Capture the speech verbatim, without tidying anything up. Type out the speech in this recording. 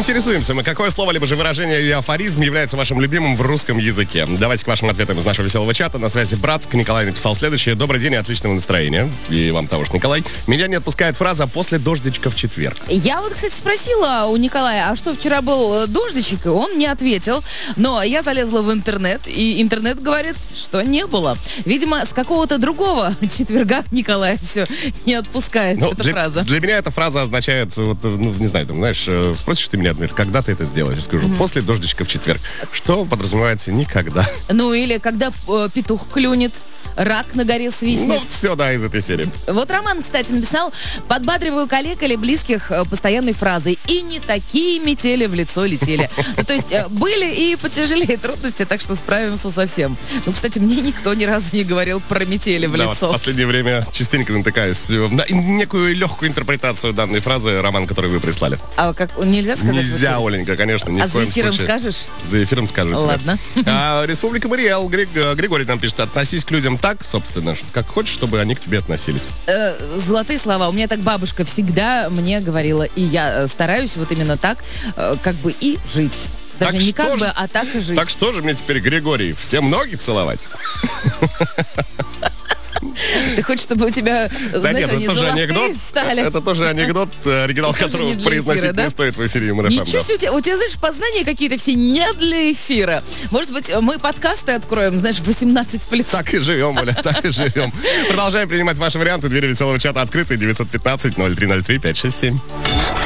Интересуемся мы, какое слово, либо же выражение или афоризм является вашим любимым в русском языке. Давайте к вашим ответам из нашего веселого чата. На связи Братск. Николай написал следующее. Добрый день и отличного настроения. И вам того же, Николай. Меня не отпускает фраза «после дождичка в четверг». Я вот, кстати, спросила у Николая, а что, вчера был дождичек? И он не ответил. Но я залезла в интернет, и интернет говорит, что не было. Видимо, с какого-то другого четверга Николая все не отпускает, ну, эта для, фраза. Для меня эта фраза означает, вот, ну, не знаю, там, знаешь, спросишь ты меня, например, когда ты это сделаешь? Я скажу, mm-hmm. после дождичка в четверг. Что подразумевается никогда. Ну, или когда э, петух клюнет, рак на горе свистнет. Ну, все, да, из этой серии. Вот Роман, кстати, написал: подбадриваю коллег или близких постоянной фразой. И не такие метели в лицо летели. Ну, то есть были и потяжелее трудности, так что справимся со всем. Ну, кстати, мне никто ни разу не говорил про метели в лицо. В последнее время частенько натыкаюсь на некую легкую интерпретацию данной фразы, Роман, который вы прислали. А как, нельзя сказать? Нельзя, Оленька, конечно, ни а в коем за эфиром случае. скажешь? За эфиром скажу тебе. Ладно. А, Республика Мариэл, Григорий нам пишет: относись к людям так, собственно, как хочешь, чтобы они к тебе относились. Э, золотые слова. У меня так бабушка всегда мне говорила, и я стараюсь вот именно так, э, как бы и жить. Даже так не как же, бы, а так и жить. Так что же мне теперь, Григорий, всем ноги целовать? Ты хочешь, чтобы у тебя, да знаешь, нет, они это тоже анекдот, стали? Это тоже анекдот, оригинал которого не произносить эфира, да? Не стоит в эфире МРФМ. Ничего себе, у тебя, у тебя, знаешь, познания какие-то все не для эфира. Может быть, мы подкасты откроем, знаешь, восемнадцать плюс. Так и живем, Оля, так и живем. Продолжаем принимать ваши варианты. Двери веселого чата открыты. девятьсот пятнадцать ноль три ноль три пять шесть семь.